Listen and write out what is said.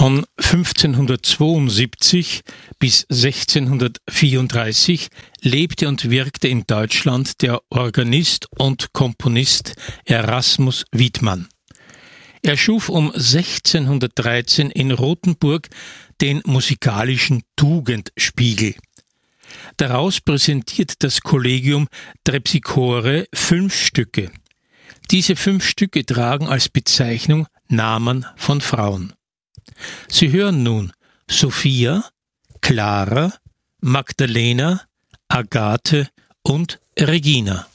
Von 1572 bis 1634 lebte und wirkte in Deutschland der Organist und Komponist Erasmus Wittmann. Er schuf um 1613 in Rothenburg den musikalischen Tugendspiegel. Daraus präsentiert das Collegium Terpsichore 5 Stücke. Diese 5 Stücke tragen als Bezeichnung Namen von Frauen. Sie hören nun Sophia, Clara, Magdalena, Agathe und Regina.